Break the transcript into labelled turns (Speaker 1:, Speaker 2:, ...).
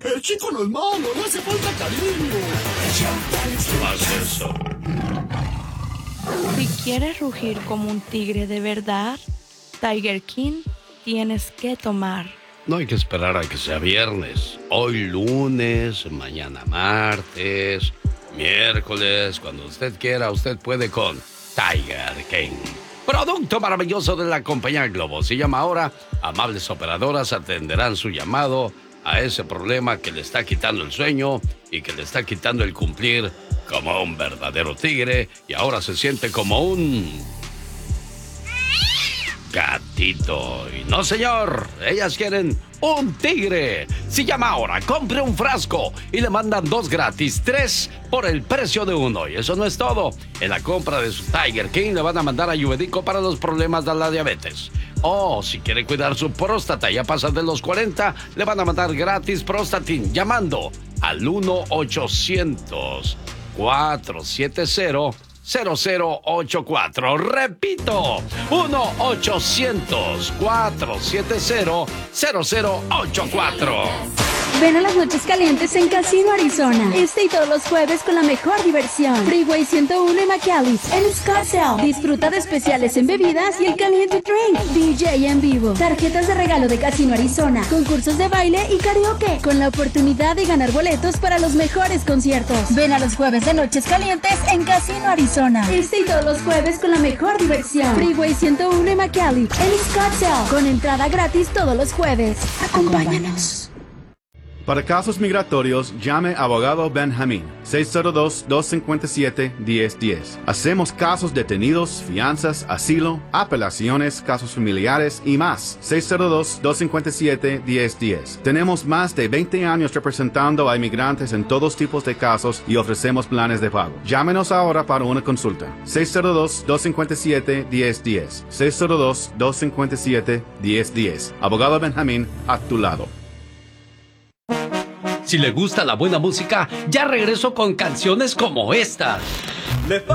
Speaker 1: El chico no es malo, no hace falta cariño.
Speaker 2: Haz eso.
Speaker 3: Si quieres rugir como un tigre de verdad, Tiger King tienes que tomar.
Speaker 2: No hay que esperar a que sea viernes. Hoy lunes, mañana martes, miércoles, cuando usted quiera, usted puede con Tiger King. Producto maravilloso de la compañía Globo. Si llama ahora, amables operadoras atenderán su llamado a ese problema que le está quitando el sueño y que le está quitando el cumplir como un verdadero tigre y ahora se siente como un gatito. Y no, señor, ellas quieren un tigre. Si llama ahora, compre un frasco y le mandan 2 gratis, 3 por el precio de 1. Y eso no es todo. En la compra de su Tiger King le van a mandar ayurvédico para los problemas de la diabetes. O si quiere cuidar su próstata, ya pasa de los 40, le van a mandar gratis Prostatin llamando al 1-800-470-0084. Repito, 1-800-470-0084.
Speaker 4: Ven a las noches calientes en Casino Arizona. Este y todos los jueves con la mejor diversión. Freeway 101 y McAllis en Scottsdale. Disfruta de especiales en bebidas y el caliente drink. DJ en vivo. Tarjetas de regalo de Casino Arizona. Concursos de baile y karaoke. Con la oportunidad de ganar boletos para los mejores conciertos. Ven a los jueves de noches calientes en Casino Arizona. Este y todos los jueves con la mejor diversión. Freeway 101 y McAllis en Scottsdale. Con entrada gratis todos los jueves. Acompáñanos.
Speaker 5: Para casos migratorios, llame a Abogado Benjamín, 602-257-1010. Hacemos casos detenidos, fianzas, asilo, apelaciones, casos familiares y más. 602-257-1010. Tenemos más de 20 años representando a inmigrantes en todos tipos de casos y ofrecemos planes de pago. Llámenos ahora para una consulta. 602-257-1010. 602-257-1010. Abogado Benjamín, a tu lado.
Speaker 2: Si le gusta la buena música, ya regreso con canciones como esta.